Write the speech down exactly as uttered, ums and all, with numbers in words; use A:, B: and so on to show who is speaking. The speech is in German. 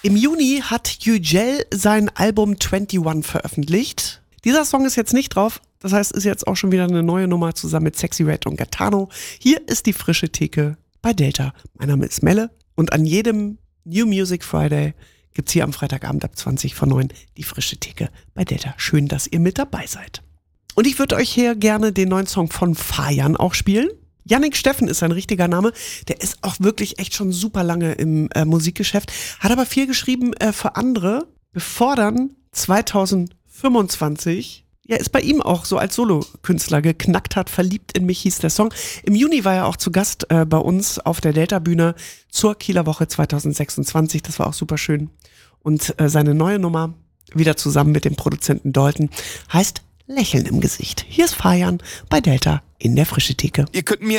A: Im Juni hat Yücel sein Album einundzwanzig veröffentlicht. Dieser Song ist jetzt nicht drauf, das heißt, ist jetzt auch schon wieder eine neue Nummer zusammen mit Sexy Red und Gaetano. Hier ist die frische Theke bei Delta. Mein Name ist Melle und an jedem New Music Friday gibt's hier am Freitagabend ab zwanzig vor neun die frische Theke bei Delta. Schön, dass ihr mit dabei seid. Und ich würde euch hier gerne den neuen Song von Fajan auch spielen. Jannik Steffen ist sein richtiger Name. Der ist auch wirklich echt schon super lange im äh, Musikgeschäft. Hat aber viel geschrieben äh, für andere. Bevor dann zweitausendfünfundzwanzig, ja, ist bei ihm auch so als Solokünstler geknackt hat. Verliebt in mich hieß der Song. Im Juni war er auch zu Gast äh, bei uns auf der Delta-Bühne zur Kieler Woche zweitausendsechsundzwanzig. Das war auch super schön. Und äh, seine neue Nummer, wieder zusammen mit dem Produzenten Dalton, heißt Lächeln im Gesicht. Hier ist Fajan bei Delta in der frische Theke.
B: Ihr könnt mir